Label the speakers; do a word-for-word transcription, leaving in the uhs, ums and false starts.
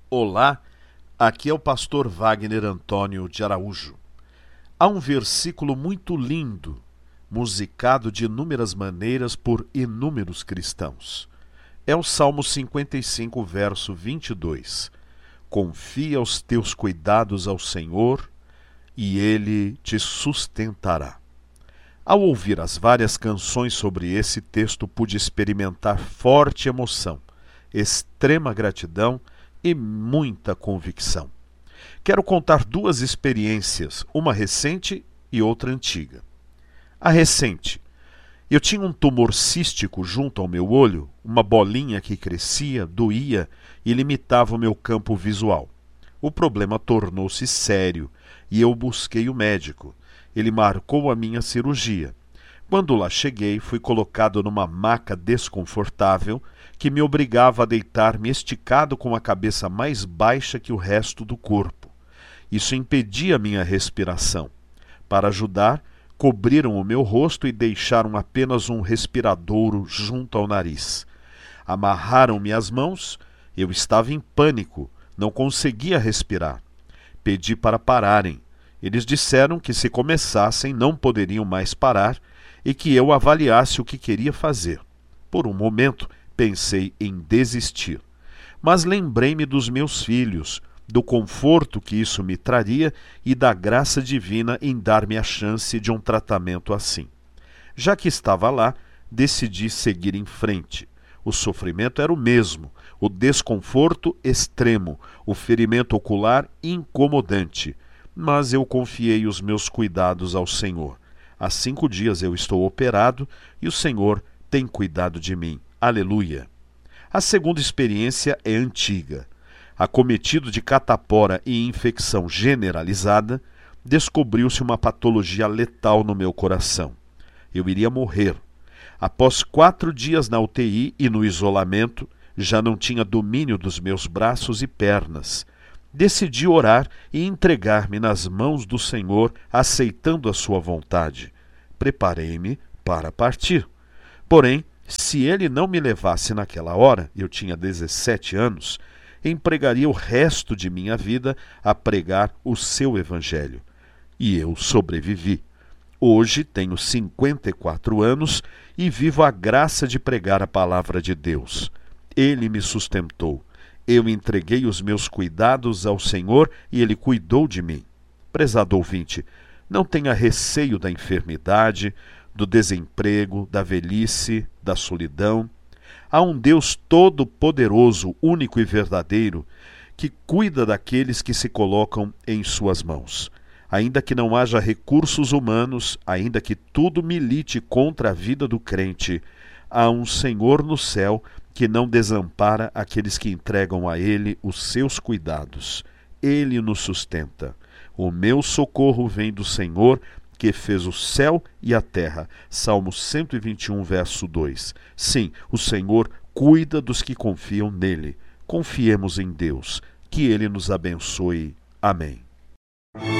Speaker 1: Olá, aqui é o pastor Wagner Antônio de Araújo. Há um versículo muito lindo, musicado de inúmeras maneiras por inúmeros cristãos. É o Salmo cinquenta e cinco, verso vinte e dois. Confia os teus cuidados ao Senhor e Ele te sustentará. Ao ouvir as várias canções sobre esse texto, pude experimentar forte emoção, extrema gratidão e muita convicção. Quero contar duas experiências, uma recente e outra antiga. A recente. Eu tinha um tumor cístico junto ao meu olho, uma bolinha que crescia, doía e limitava o meu campo visual. O problema tornou-se sério e eu busquei o médico. Ele marcou a minha cirurgia. Quando lá cheguei, fui colocado numa maca desconfortável que me obrigava a deitar-me esticado com a cabeça mais baixa que o resto do corpo. Isso impedia minha respiração. Para ajudar, cobriram o meu rosto e deixaram apenas um respiradouro junto ao nariz. Amarraram-me as mãos. Eu estava em pânico, não conseguia respirar. Pedi para pararem. Eles disseram que se começassem não poderiam mais parar e que eu avaliasse o que queria fazer. Por um momento pensei em desistir, mas lembrei-me dos meus filhos, do conforto que isso me traria e da graça divina em dar-me a chance de um tratamento assim. Já que estava lá, decidi seguir em frente. O sofrimento era o mesmo, o desconforto extremo, o ferimento ocular incomodante, mas eu confiei os meus cuidados ao Senhor. Há cinco dias eu estou operado e o Senhor tem cuidado de mim. Aleluia! A segunda experiência é antiga. Acometido de catapora e infecção generalizada, descobriu-se uma patologia letal no meu coração. Eu iria morrer. Após quatro dias na U T I e no isolamento, já não tinha domínio dos meus braços e pernas. Decidi orar e entregar-me nas mãos do Senhor, aceitando a sua vontade. Preparei-me para partir. Porém, se Ele não me levasse naquela hora, eu tinha dezessete anos, empregaria o resto de minha vida a pregar o seu evangelho. E eu sobrevivi. Hoje tenho cinquenta e quatro anos e vivo a graça de pregar a palavra de Deus. Ele me sustentou. Eu entreguei os meus cuidados ao Senhor e Ele cuidou de mim. Prezado ouvinte, não tenha receio da enfermidade, do desemprego, da velhice, da solidão. Há um Deus todo-poderoso, único e verdadeiro, que cuida daqueles que se colocam em suas mãos. Ainda que não haja recursos humanos, ainda que tudo milite contra a vida do crente, há um Senhor no céu que não desampara aqueles que entregam a Ele os seus cuidados. Ele nos sustenta. O meu socorro vem do Senhor, que fez o céu e a terra. Salmo cento e vinte e um, verso dois. Sim, o Senhor cuida dos que confiam nele. Confiemos em Deus. Que Ele nos abençoe. Amém.